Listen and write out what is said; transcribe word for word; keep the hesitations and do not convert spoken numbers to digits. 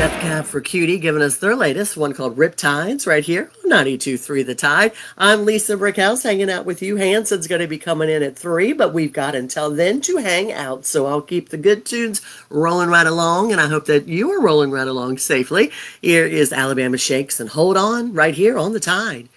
Death Cab for Cutie giving us their latest one called Riptides right here on ninety-two point three The Tide. I'm Lisa Brickhouse hanging out with you. Hanson's going to be coming in at three, but we've got until then to hang out. So I'll keep the good tunes rolling right along, and I hope that you are rolling right along safely. Here is Alabama Shakes and Hold On right here on The Tide.